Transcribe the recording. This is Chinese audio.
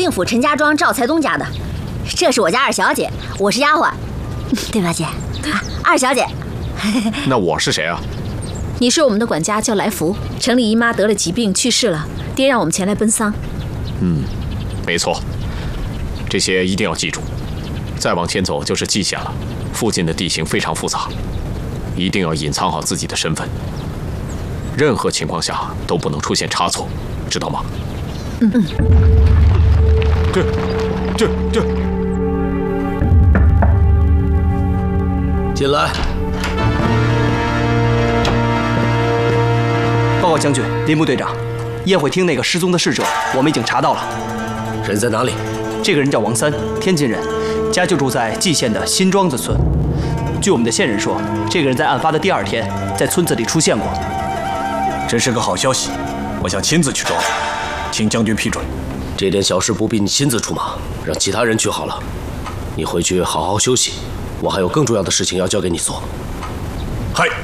定府陈家庄赵才东家的。这是我家二小姐，我是丫鬟，对吧，姐？二小姐。 那我是谁啊？ 你是我们的管家，叫来福。城里姨妈得了疾病去世了，爹让我们前来奔丧。 没错，这些一定要记住。再往前走就是蓟县了，附近的地形非常复杂，一定要隐藏好自己的身份，任何情况下都不能出现差错，知道吗？这。 进来。 报告将军，林部队长，宴会厅那个失踪的逝者，我们已经查到了。 人在哪里？ 这个人叫王三，天津人，家就住在蓟县的新庄子村。据我们的线人说，这个人在案发的第2天在村子里出现过。 这是个好消息，我想亲自去抓，请将军批准。 这点小事不必你亲自出马，让其他人去好了。你回去好好休息，我还有更重要的事情要交给你做。 嗨。